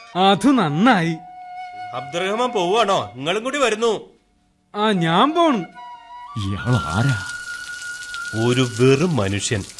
അത് നന്നായി. അബ്ദുറഹ്മാൻ പോവാണോ? നിങ്ങളും കൂടി വരുന്നു. ഞാൻ പോണു. ഇയാൾ ആരാ? ഒരു വെറും മനുഷ്യൻ.